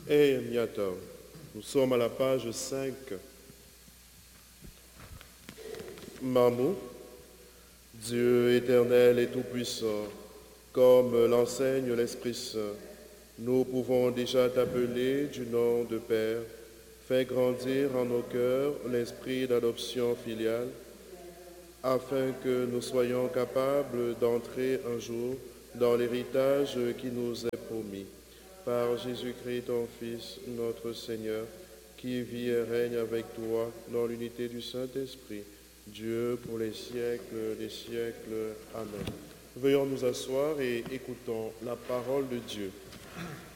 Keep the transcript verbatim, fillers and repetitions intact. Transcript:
Et Miator, nous sommes à la page cinq. Mamou, Dieu éternel et tout-puissant, comme l'enseigne l'Esprit Saint, nous pouvons déjà t'appeler du nom de Père. Fais grandir en nos cœurs l'esprit d'adoption filiale, afin que nous soyons capables d'entrer un jour dans l'héritage qui nous est promis. Par Jésus-Christ, ton Fils, notre Seigneur, qui vit et règne avec toi dans l'unité du Saint-Esprit, Dieu pour les siècles des siècles. Amen. Veuillons nous asseoir et écoutons la parole de Dieu.